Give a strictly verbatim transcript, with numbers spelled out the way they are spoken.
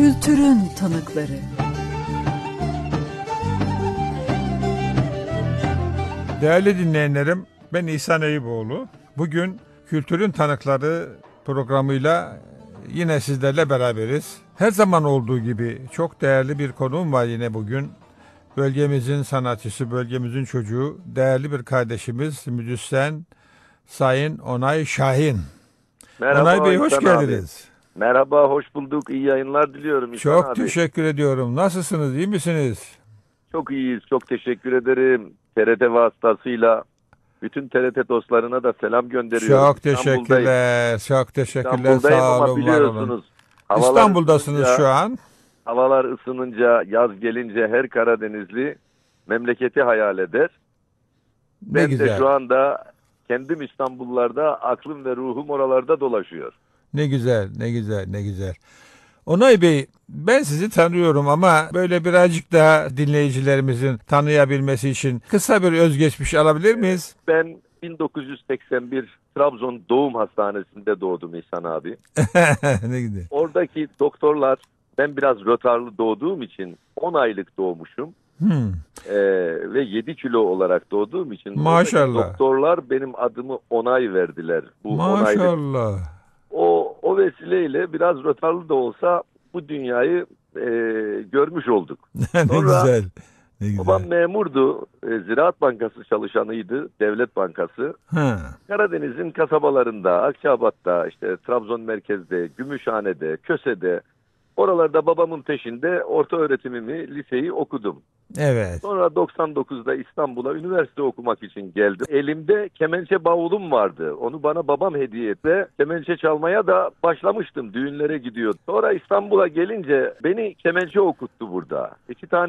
Kültürün tanıkları. Değerli dinleyenlerim, ben İhsan Eyüboğlu. Bugün Kültürün Tanıkları programıyla yine sizlerle beraberiz. Her zaman olduğu gibi çok değerli bir konuğum var yine bugün. Bölgemizin sanatçısı, bölgemizin çocuğu, değerli bir kardeşimiz, müzisyen Sayın Onay Şahin. Merhaba Onay Bey, hoş İhsan geldiniz. Abi. Merhaba, hoş bulduk. İyi yayınlar diliyorum İhsan Çok abi. teşekkür ediyorum. Nasılsınız, iyi misiniz? Çok iyiyiz, çok teşekkür ederim. T R T vasıtasıyla bütün T R T dostlarına da selam gönderiyorum. Çok teşekkürler, çok teşekkürler. İstanbul'dayım Sağ ama olun, var olun. biliyorsunuz. havalar İstanbul'dasınız ısınınca- şu an. Havalar ısınınca, yaz gelince her Karadenizli memleketi hayal eder. Ne Ben güzel. de şu anda kendim İstanbullarda, aklım ve ruhum oralarda dolaşıyor. Ne güzel, ne güzel, ne güzel. Onay Bey, ben sizi tanıyorum ama böyle birazcık daha dinleyicilerimizin tanıyabilmesi için kısa bir özgeçmiş alabilir miyiz? Ben bin dokuz yüz seksen bir Trabzon Doğum Hastanesi'nde doğdum İhsan abi. Ne güzel. Oradaki doktorlar, ben biraz rötarlı doğduğum için on aylık doğmuşum. Hmm, Ee, ve yedi kilo olarak doğduğum için oradaki Maşallah. doktorlar benim adımı Onay verdiler. Bu onaylık. maşallah. O, o vesileyle biraz rötarlı da olsa bu dünyayı e, görmüş olduk. Ne Sonra güzel. Ne güzel. Babam memurdu. E, Ziraat Bankası çalışanıydı. Devlet Bankası. Ha, Karadeniz'in kasabalarında, Akçabat'ta, işte Trabzon merkezde, Gümüşhane'de, Köse'de, oralarda babamın peşinde orta öğretimimi, liseyi okudum. evet. Sonra doksan dokuzda İstanbul'a üniversite okumak için geldim. Elimde kemençe bavulum vardı. Onu bana babam hediye etti. Kemençe çalmaya da başlamıştım. Düğünlere gidiyordum. Sonra İstanbul'a gelince beni kemençe okuttu burada. İki tane